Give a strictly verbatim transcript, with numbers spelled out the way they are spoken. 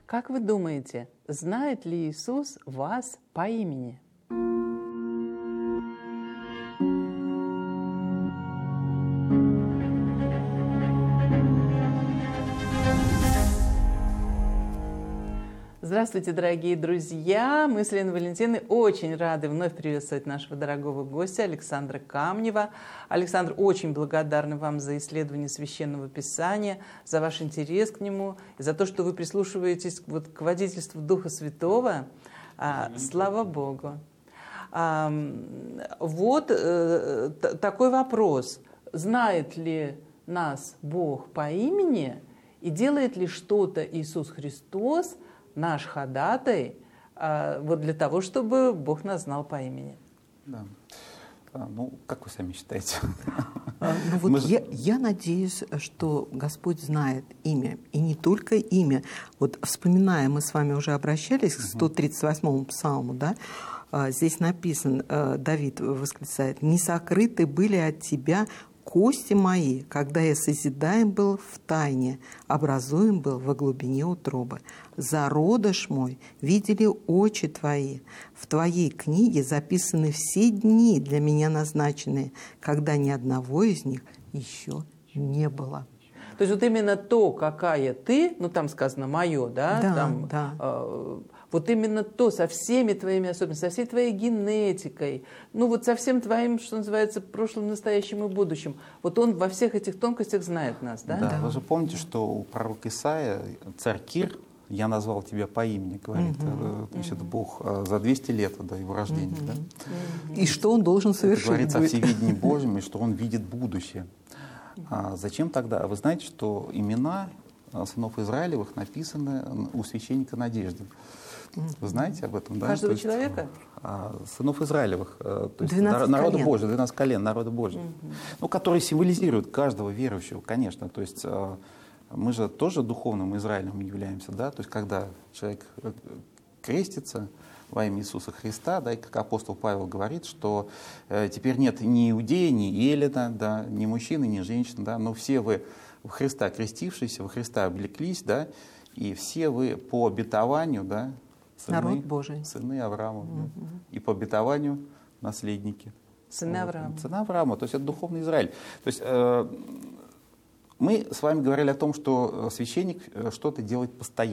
Как вы думаете, знает ли Иисус вас по имени? Здравствуйте, дорогие друзья! Мы с Леной Валентиной очень рады вновь приветствовать нашего дорогого гостя Александра Камнева. Александр, очень благодарны вам за исследование Священного Писания, за ваш интерес к нему, и за то, что вы прислушиваетесь вот к водительству Духа Святого. А, слава Богу! А, вот э, такой вопрос. Знает ли нас Бог по имени и делает ли что-то Иисус Христос, наш ходатай, вот для того, чтобы Бог нас знал по имени? Да. Ну, как вы сами считаете? Ну, вот я, я надеюсь, что Господь знает имя. И не только имя. Вот вспоминая, мы с вами уже обращались к сто тридцать восьмому псалму, да? Здесь написано, Давид восклицает: «Не сокрыты были от тебя кости мои, когда я созидаем был в тайне, образуем был во глубине утробы. Зародыш мой видели очи твои. В твоей книге записаны все дни для меня назначенные, когда ни одного из них еще не было». То есть вот именно то, какая ты, ну там сказано «моё», да? Да, там, да. Э, вот именно то, со всеми твоими особенностями, со всей твоей генетикой, ну вот со всем твоим, что называется, прошлым, настоящим и будущим. Вот он во всех этих тонкостях знает нас, да? Да, да. Вы же помните, что у пророка Исаия царь Кир: «Я назвал тебя по имени», говорит, mm-hmm. значит, mm-hmm. Бог за двести лет до его рождения. Mm-hmm. Да? Mm-hmm. И что он должен совершить? Это говорится о всевидении Божьем, и что он видит будущее. А зачем тогда? Вы знаете, что имена сынов Израилевых написаны у священника Надежды. Вы знаете об этом, да? Каждого то есть, человека? Сынов Израилевых, то есть народа колен. Божьего, двенадцать колен народа Божьего, угу. ну, которые символизируют каждого верующего, конечно. То есть мы же тоже духовным Израилем являемся, да? То есть когда человек крестится во имя Иисуса Христа, да, и как апостол Павел говорит, что э, теперь нет ни иудея, ни эллина, да, ни мужчины, ни женщины, да, но все вы в Христа крестившиеся, во Христа облеклись, да, и все вы по обетованию, да, сыны, народ Божий, сыны Авраама, угу. да, и по обетованию наследники. Сыны вот, Авраама. Сыны Авраама, то есть это духовный Израиль. То есть э, мы с вами говорили о том, что священник что-то делает постоянно.